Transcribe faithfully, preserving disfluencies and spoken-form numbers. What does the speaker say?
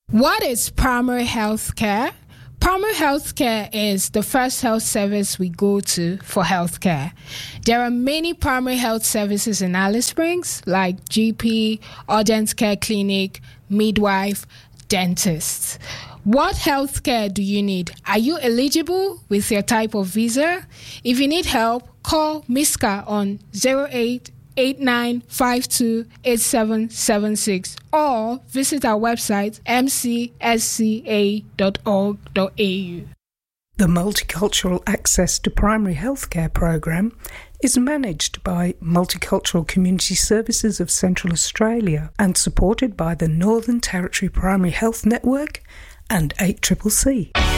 What is primary health care? Primary health care is the first health service we go to for health care. There are many primary health services in Alice Springs, like G P, urgent care clinic, midwife, dentists. What health care do you need? Are you eligible with your type of visa? If you need help, call Miska on zero eight eight nine five two eight seven seven six or visit our website m c s c a dot org dot a u. The Multicultural Access to Primary Healthcare programme is managed by Multicultural Community Services of Central Australia and supported by the Northern Territory Primary Health Network and eight C C C.